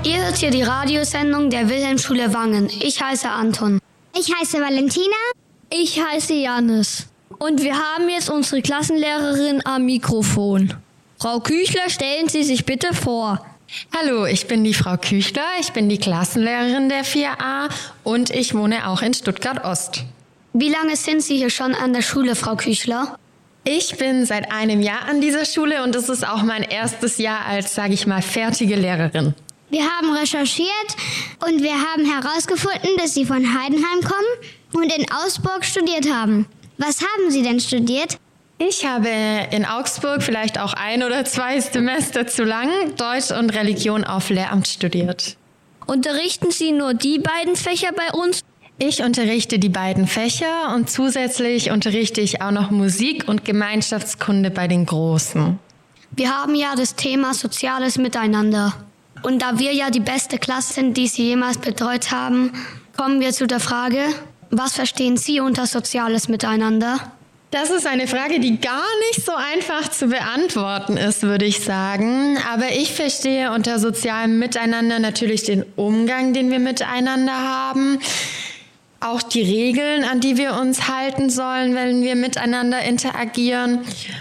Ihr hört hier die Radiosendung der Wilhelmsschule Wangen. Ich heiße Anton. Ich heiße Valentina. Ich heiße Jannis. Und wir haben jetzt unsere Klassenlehrerin am Mikrofon. Frau Küchler, stellen Sie sich bitte vor. Hallo, ich bin die Frau Küchler, ich bin die Klassenlehrerin der 4a und ich wohne auch in Stuttgart-Ost. Wie lange sind Sie hier schon an der Schule, Frau Küchler? Ich bin seit einem Jahr an dieser Schule und es ist auch mein erstes Jahr als, sage ich mal, fertige Lehrerin. Wir haben recherchiert und wir haben herausgefunden, dass Sie von Heidenheim kommen und in Augsburg studiert haben. Was haben Sie denn studiert? Ich habe in Augsburg vielleicht auch 1 oder 2 Semester zu lang Deutsch und Religion auf Lehramt studiert. Unterrichten Sie nur die beiden Fächer bei uns? Ich unterrichte die beiden Fächer und zusätzlich unterrichte ich auch noch Musik und Gemeinschaftskunde bei den Großen. Wir haben ja das Thema soziales Miteinander. Und da wir ja die beste Klasse sind, die Sie jemals betreut haben, kommen wir zu der Frage, was verstehen Sie unter soziales Miteinander? Das ist eine Frage, die gar nicht so einfach zu beantworten ist, würde ich sagen. Aber ich verstehe unter sozialem Miteinander natürlich den Umgang, den wir miteinander haben. Auch die Regeln, an die wir uns halten sollen, wenn wir miteinander interagieren.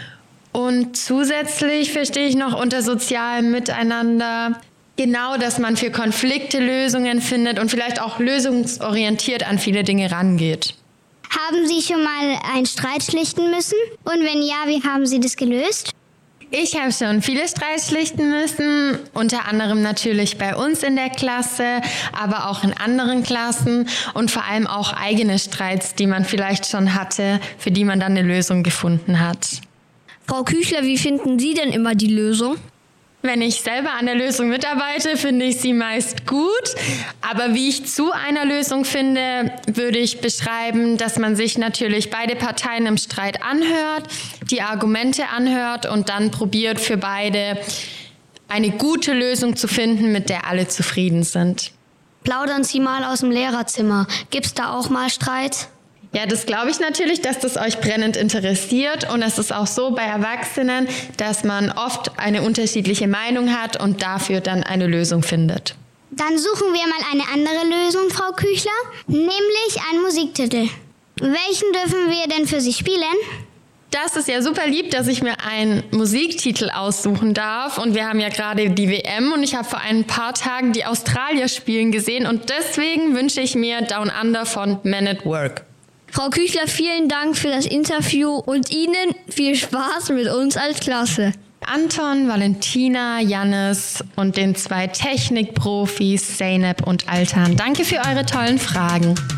Und zusätzlich verstehe ich noch unter sozialem Miteinander genau, dass man für Konflikte Lösungen findet und vielleicht auch lösungsorientiert an viele Dinge rangeht. Haben Sie schon mal einen Streit schlichten müssen? Und wenn ja, wie haben Sie das gelöst? Ich habe schon viele Streits schlichten müssen, unter anderem natürlich bei uns in der Klasse, aber auch in anderen Klassen und vor allem auch eigene Streits, die man vielleicht schon hatte, für die man dann eine Lösung gefunden hat. Frau Küchler, wie finden Sie denn immer die Lösung? Wenn ich selber an der Lösung mitarbeite, finde ich sie meist gut. Aber wie ich zu einer Lösung finde, würde ich beschreiben, dass man sich natürlich beide Parteien im Streit anhört, die Argumente anhört und dann probiert für beide eine gute Lösung zu finden, mit der alle zufrieden sind. Plaudern Sie mal aus dem Lehrerzimmer. Gibt's da auch mal Streit? Ja, das glaube ich natürlich, dass das euch brennend interessiert und es ist auch so bei Erwachsenen, dass man oft eine unterschiedliche Meinung hat und dafür dann eine Lösung findet. Dann suchen wir mal eine andere Lösung, Frau Küchler, nämlich einen Musiktitel. Welchen dürfen wir denn für Sie spielen? Das ist ja super lieb, dass ich mir einen Musiktitel aussuchen darf und wir haben ja gerade die WM und ich habe vor ein paar Tagen die Australier spielen gesehen und deswegen wünsche ich mir Down Under von Men at Work. Frau Küchler, vielen Dank für das Interview und Ihnen viel Spaß mit uns als Klasse. Anton, Valentina, Jannis und den 2 Technikprofis, Zeynep und Altan. Danke für eure tollen Fragen.